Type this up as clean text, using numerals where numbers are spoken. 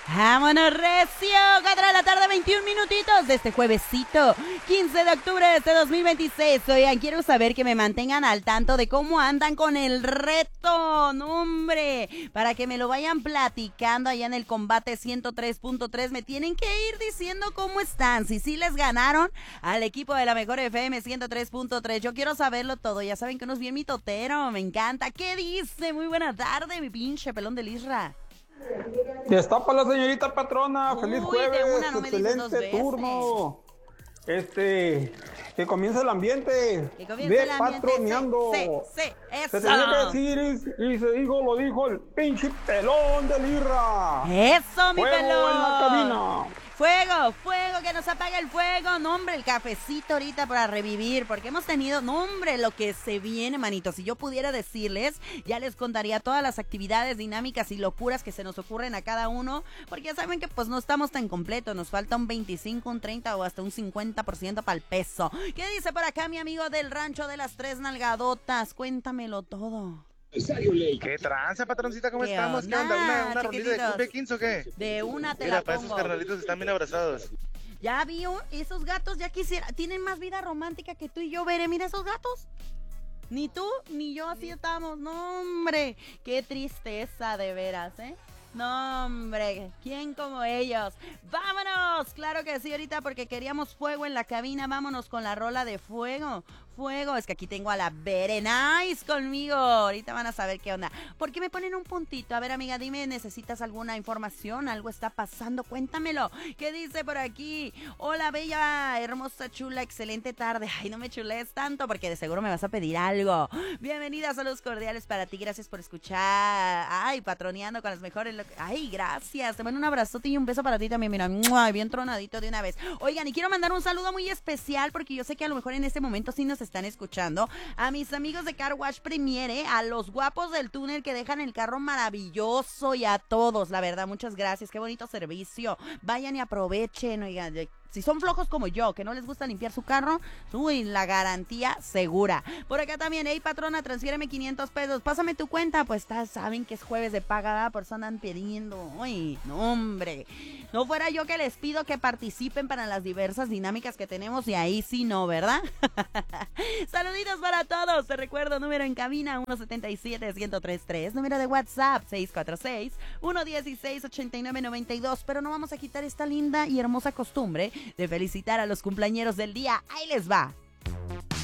¡Vámonos, recio! 4 de la tarde, 21 minutitos de este juevesito, 15 de octubre de este 2026. Oigan, quiero saber que me mantengan al tanto de cómo andan con el reto, ¡no, hombre! Para que me lo vayan platicando allá en el combate 103.3. Me tienen que ir diciendo cómo están, si sí les ganaron al equipo de la mejor FM 103.3. Yo quiero saberlo todo, ya saben que uno es bien mitotero, me encanta. ¿Qué dice? Muy buena tarde, mi pinche pelón del Isra. Destapa la señorita patrona, feliz jueves, de una, no me dices dos excelente veces. turno. Que comience el ambiente Que comience de el ambiente. patroneando. Sí, eso. Se tenía que decir y se dijo, lo dijo el pinche pelón del Irra. Eso, mi Fuego pelón. en la cabina. Fuego, que nos apague el fuego. No, hombre, el cafecito ahorita para revivir, porque hemos tenido, no, hombre, lo que se viene, manito. Si yo pudiera decirles, ya les contaría todas las actividades, dinámicas y locuras que se nos ocurren a cada uno, porque ya saben que pues no estamos tan completos, nos falta un 25, un 30 o hasta un 50% para el peso. ¿Qué dice por acá mi amigo del rancho de las tres nalgadotas? Cuéntamelo todo. ¿Qué tranza, patroncita? ¿Cómo estamos? ¿Qué onda? ¿Una rolita de cumbia 15 o qué? De una te Mira, la para pongo. esos carnalitos están bien abrazados. Ya vio, esos gatos ya quisiera, tienen más vida romántica que tú y yo, veré, mira esos gatos. Ni tú ni yo así estamos, no, hombre, qué tristeza de veras, ¿eh? No, hombre, ¿quién como ellos? ¡Vámonos! Claro que sí, ahorita porque queríamos fuego en la cabina, vámonos con la rola de fuego. Fuego, es que aquí tengo a la Berenice conmigo. Ahorita van a saber qué onda. ¿Por qué me ponen un puntito? A ver, amiga, dime, ¿necesitas alguna información? ¿Algo está pasando? Cuéntamelo. ¿Qué dice por aquí? Hola, bella, hermosa, chula, excelente tarde. Ay, no me chulees tanto porque de seguro me vas a pedir algo. Bienvenida, saludos cordiales para ti. Gracias por escuchar. Ay, patroneando con las mejores. Ay, gracias. Te mando un abrazote y un beso para ti también. Mira, ¡mua! Bien tronadito de una vez. Oigan, y quiero mandar un saludo muy especial porque yo sé que a lo mejor en este momento sí nos están escuchando, a mis amigos de Car Wash Premiere, a los guapos del túnel que dejan el carro maravilloso y a todos, la verdad, muchas gracias, qué bonito servicio, vayan y aprovechen, oigan, si son flojos como yo, que no les gusta limpiar su carro, uy, la garantía segura. Por acá también, hey patrona, transfiéreme 500 pesos, pásame tu cuenta, pues saben que es jueves de paga, ¿verdad? Por eso andan pidiendo, uy, no hombre, no fuera yo que les pido que participen para las diversas dinámicas que tenemos y ahí sí no, ¿verdad? Saluditos para todos, te recuerdo, número en cabina 177-1033, número de WhatsApp 646-116-8992, pero no vamos a quitar esta linda y hermosa costumbre de felicitar a los cumpleañeros del día. Ahí les va.